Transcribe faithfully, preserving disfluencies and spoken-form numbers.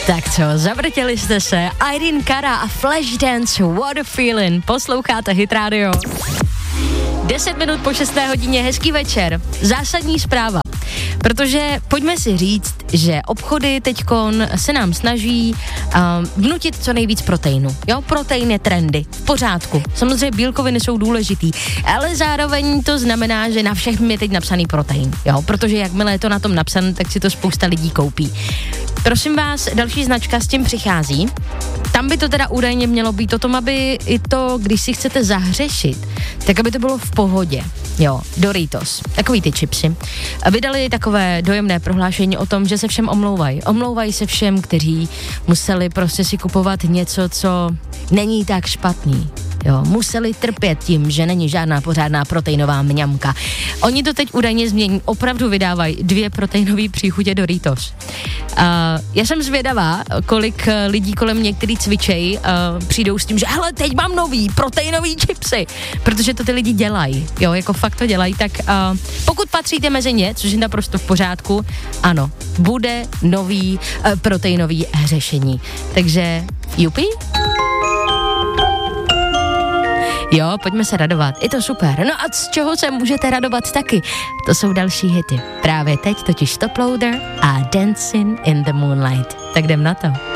Tak co, zavrtěli jste se, Irene Cara a Flashdance, What a Feeling, posloucháte Hit Radio. deset minut po šesté hodině, hezký večer, zásadní zpráva, protože pojďme si říct, že obchody teďkon se nám snaží uh, vnutit co nejvíc proteinu, jo, protein je trendy, v pořádku, samozřejmě bílkoviny jsou důležitý, ale zároveň to znamená, že na všechny je teď napsaný protein, jo, protože jakmile je to na tom napsané, tak si to spousta lidí koupí. Prosím vás, další značka s tím přichází. Tam by to teda údajně mělo být o tom, aby i to, když si chcete zahřešit, tak aby to bylo v pohodě. Jo, Doritos, takový ty chipsy. Vydali takové dojemné prohlášení o tom, že se všem omlouvají. Omlouvají se všem, kteří museli prostě si kupovat něco, co není tak špatný. Jo, museli trpět tím, že není žádná pořádná proteinová mňamka. Oni to teď údajně změní, opravdu vydávají dvě proteinové příchutě Doritos. Uh, já jsem zvědavá, kolik lidí kolem mě, který cvičej, uh, přijdou s tím, že hele, teď mám nový proteinový chipsy, protože to ty lidi dělají, jo, jako fakt to dělají, tak uh, pokud patříte mezi ně, což je naprosto v pořádku, ano, bude nový uh, proteinový řešení. Takže, jupi? Jo, pojďme se radovat, je to super. No a z čeho se můžete radovat taky? To jsou další hity. Právě teď totiž Top Loader a Dancing in the Moonlight. Tak jdem na to.